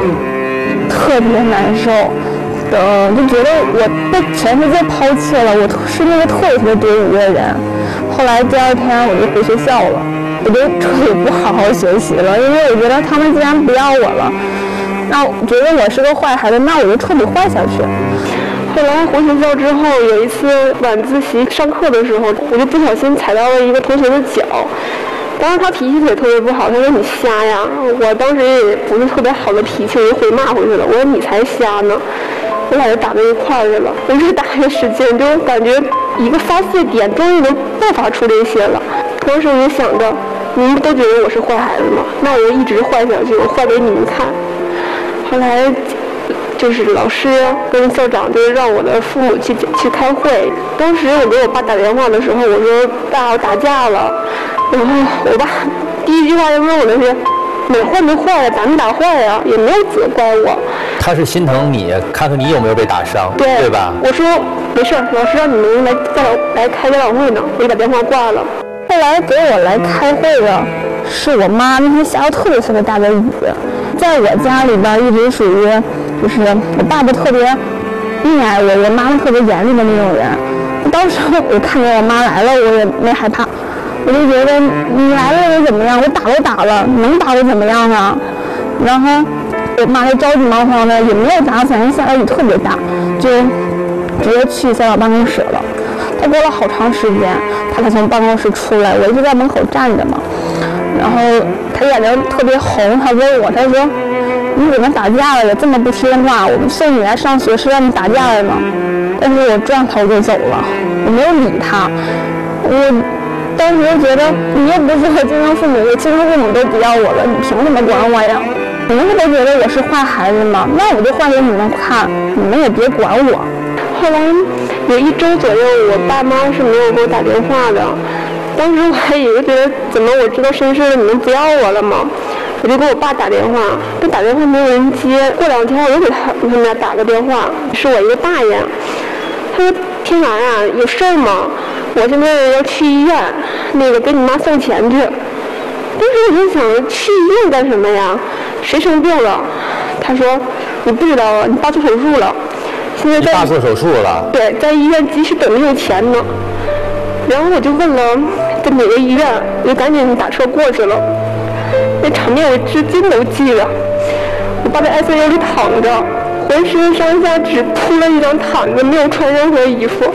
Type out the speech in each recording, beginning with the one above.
特别难受。就觉得我被全世界抛弃了，我是那个特别多余的人。后来第二天我就回学校了，我就彻底不好好学习了，因为我觉得他们既然不要我了，那我觉得我是个坏孩子，那我就彻底坏下去。后来回学校之后，有一次晚自习上课的时候，我就不小心踩到了一个同学的脚。当时他脾气也特别不好，他说你瞎呀！我当时也不是特别好的脾气，我就回骂回去了。我说你才瞎呢！我俩就打到一块儿去了。我越打越使劲，就感觉一个发泄点终于能爆发出这些了。当时我就想着，你们都觉得我是坏孩子吗？那我就一直坏下去，我坏给你们看。后来就是老师跟校长就让我的父母去开会。当时我给我爸打电话的时候，我说爸，我打架了。然后我爸第一句话就问我的是，哪坏没坏呀？打没打坏呀？也没有责怪我。 他是心疼你，看看你有没有被打伤，对吧？ 我说没事，老师让你们来开家长会呢，我就把电话挂了。后来给我来开会的是我妈，那天下了特别大的雨，在我家里边一直属于就是我爸爸特别溺爱我妈妈特别严厉的那种人。当时我看见我妈来了，我也没害怕，我就觉得你来了又怎么样？我打都打了，能打我怎么样啊？然后我妈就着急忙慌的，也没有打伞，下的雨特别大，就直接去校长办公室了。他过了好长时间，他才从办公室出来，我一直在门口站着嘛。然后他眼睛特别红，他问我，他说：“你怎么打架了？也这么不听话？我们送你来上学是让你打架的吗？”但是我转头就走了，我没有理他。我当时就觉得，你又不是我亲生父母，我亲生父母都不要我了，你凭什么管我呀？你们都觉得我是坏孩子吗？那我就坏给你们看，你们也别管我。后来有1周左右，我爸妈是没有给我打电话的。当时我还以为觉得怎么我知道身世了，你们不要我了吗？我就给我爸打电话，但打电话没有人接。过2天我又给他们俩打个电话，是我一个大爷，他说：“天兰啊，有事儿吗？我现在要去医院，给你妈送钱去。”当时我就想，去医院干什么呀？谁生病了？他说：“你不知道啊，你爸做手术了。现在你爸做手术了？ 对，在医院急需等着用钱呢。”然后我就问了在哪个医院，我就赶紧打车过去了。那场面我至今都记得。我爸在 ICU 里躺着，浑身上下只铺了一张毯子，没有穿任何衣服。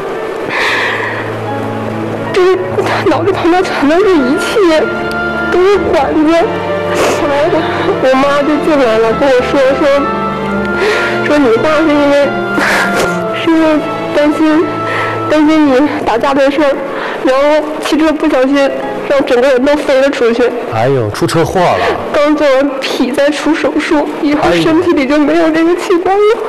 这脑子旁边全都是仪器，都是管子。后来我妈就进来了，跟我说你爸是因为担心你打架的事儿，然后汽车不小心让整个人都飞了出去。 哎呦，出车祸了！ 刚做完脾再出手术，以后身体里就没有这个器官了。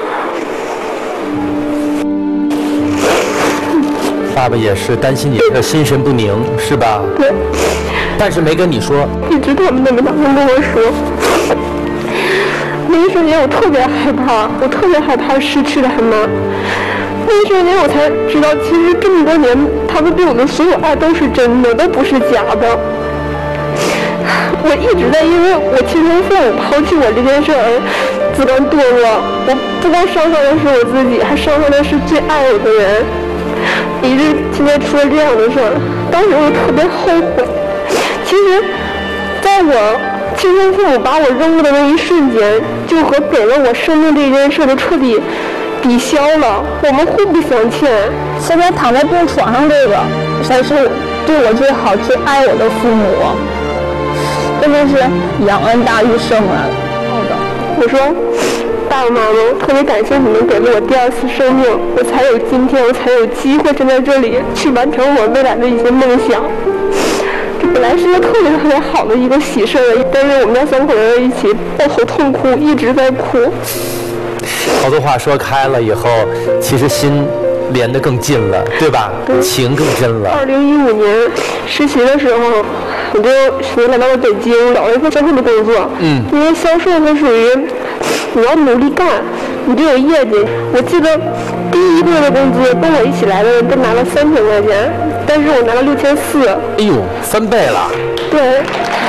爸爸也是担心你这个心神不宁，是吧？ 对。 但是没跟你说。 一直他们都没打算跟我说。那一瞬间我特别害怕，我特别害怕失去他妈。那一瞬间我才知道，其实这么多年他们对我的所有爱都是真的，都不是假的。我一直在因为我亲生父母抛弃我这件事而自甘堕落。我不光伤害的是我自己，还伤害的是最爱我的人。以致现在出了这样的事儿，当时我特别后悔。其实，在我亲生父母把我扔了的那一瞬间，就和给了我生命这件事就彻底抵消了，我们互不相欠。现在躺在病床上，这个才是对我最好、最爱我的父母，真的是养恩大于生啊！好的，我说。爸爸妈妈，我特别感谢你们给了我第2次生命，我才有今天，我才有机会站在这里去完成我未来的一些梦想。这本来是一个特别好的一个喜事，但是我们家3口人一起抱头痛哭，一直在哭。 好多话说开了以后，其实心连得更近了，对吧？对，情更真了。2015年实习的时候，我就来到了北京，找了一份销售的工作。因为销售它属于你要努力干，你就有业绩。我记得第1个月的工资跟我一起来的人都拿了3000块钱，但是我拿了6400。 哎呦，3倍了。 对。